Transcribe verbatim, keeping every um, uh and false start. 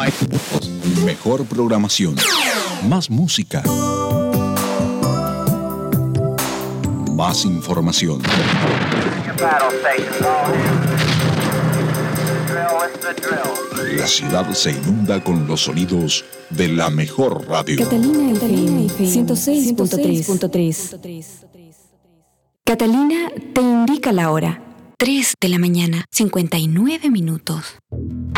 Mejor programación. Más música. Más información. La ciudad se inunda con los sonidos de la mejor radio. Catalina F M ciento seis punto tres. Catalina te indica la hora. tres de la mañana, cincuenta y nueve minutos.